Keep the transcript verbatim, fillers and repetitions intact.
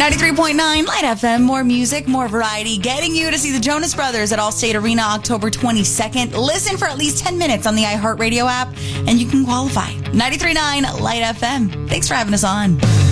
ninety-three point nine Light F M, more music, more variety, getting you to see the Jonas Brothers at Allstate Arena October twenty-second. Listen for at least ten minutes on the iHeartRadio app, and you can qualify. ninety-three point nine Light F M. Thanks for having us on.